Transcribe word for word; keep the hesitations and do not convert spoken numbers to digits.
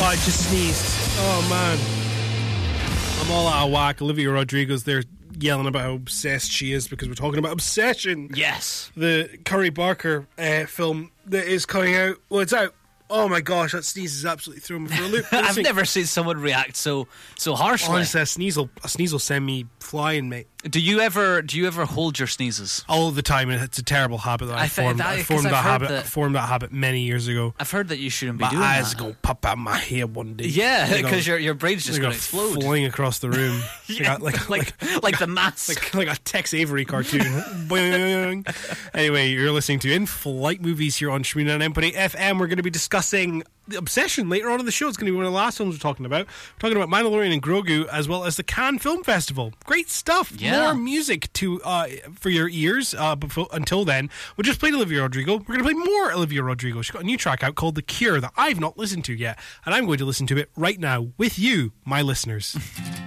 I just sneezed. Oh, man. I'm all out of whack. Olivia Rodrigo's there yelling about how obsessed she is because we're talking about Obsession. Yes. The Curry Barker uh, film that is coming out. Well, it's out. Oh my gosh, that sneeze has absolutely thrown me for a loop. I've never seen someone react so so harshly. Honestly, a sneeze will, a sneeze will send me flying, mate. Do you ever do you ever hold your sneezes? All the time, and it's a terrible habit that I, I formed. That, I formed that habit. That, I formed that habit many years ago. I've heard that you shouldn't be my doing that. My eyes are going to pop out my head one day. Yeah, because your your brain's just going to explode, flying across the room. yeah, like, like, like like the mask, like, like a Tex Avery cartoon. Anyway, you're listening to In Flight Movies here on Shmina and Empathy F M. We're going to be discussing Obsession later on in the show. It's going to be one of the last films we're talking about. We're talking about Mandalorian and Grogu, as well as the Cannes Film Festival. Great stuff. Yeah. More music to uh, for your ears. Uh, before, until then, we just played Olivia Rodrigo. We're going to play more Olivia Rodrigo. She's got a new track out called The Cure that I've not listened to yet, and I'm going to listen to it right now with you, my listeners.